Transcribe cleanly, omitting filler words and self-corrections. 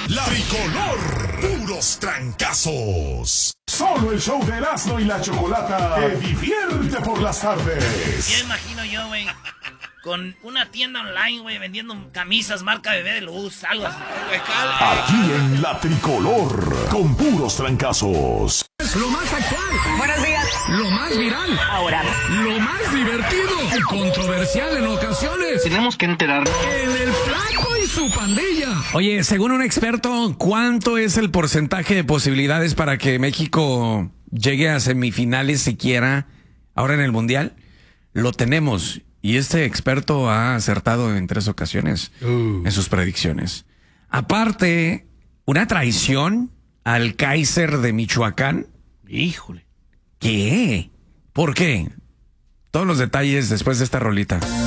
La Tricolor, puros trancazos. Solo el show de Erasmo y la Chocolata te divierte por las tardes. Ya imagino yo, güey, con una tienda online, güey, vendiendo camisas marca Bebé de Luz, algo así. Aquí en La Tricolor, con puros trancazos. Lo más actual. Buenos días. Lo más viral. Ahora. Lo más divertido y controversial en ocasiones. Tenemos que enterarnos. En el Flaco y su pandilla. Oye, según un experto, ¿cuánto es el porcentaje de posibilidades para que México llegue a semifinales siquiera ahora en el Mundial? Lo tenemos. Y este experto ha acertado en 3 ocasiones en sus predicciones. Aparte, una traición al Kaiser de Michoacán. Híjole. ¿Qué? ¿Por qué? Todos los detalles después de esta rolita.